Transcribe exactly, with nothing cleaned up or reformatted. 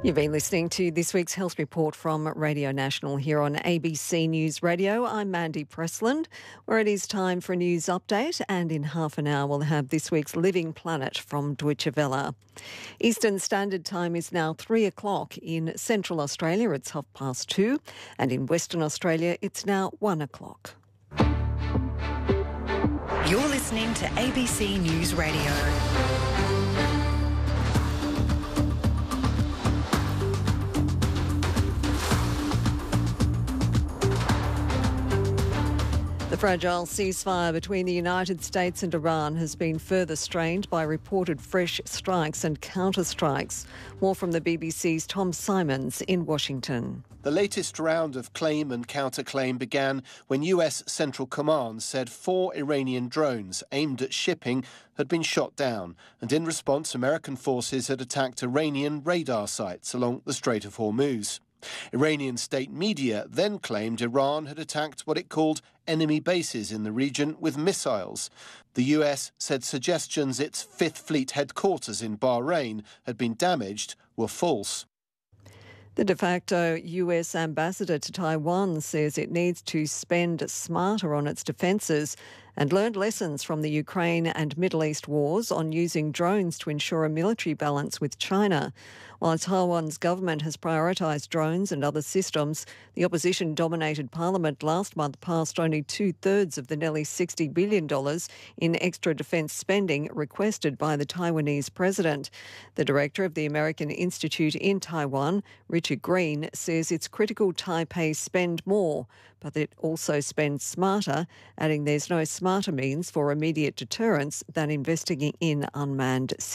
You've been listening to this week's Health Report from Radio National here on A B C News Radio. I'm Mandy Pressland, where it is time for a news update, and in half an hour we'll have this week's Living Planet from Deutsche Welle. Eastern Standard Time is now three o'clock. In Central Australia it's half past two, and in Western Australia it's now one o'clock. You're listening to A B C News Radio. The fragile ceasefire between the United States and Iran has been further strained by reported fresh strikes and counter-strikes. More from the B B C's Tom Simons in Washington. The latest round of claim and counterclaim began when U S Central Command said four Iranian drones aimed at shipping had been shot down, and in response American forces had attacked Iranian radar sites along the Strait of Hormuz. Iranian state media then claimed Iran had attacked what it called enemy bases in the region with missiles. The U S said suggestions its Fifth Fleet headquarters in Bahrain had been damaged were false. The de facto U S ambassador to Taiwan says it needs to spend smarter on its defences and learned lessons from the Ukraine and Middle East wars on using drones to ensure a military balance with China. While Taiwan's government has prioritised drones and other systems, the opposition-dominated parliament last month passed only two-thirds of the nearly sixty billion dollars in extra defence spending requested by the Taiwanese president. The director of the American Institute in Taiwan, Richard Green, says it's critical Taipei spend more, but it also spends smarter, adding there's no smarter means for immediate deterrence than investing in unmanned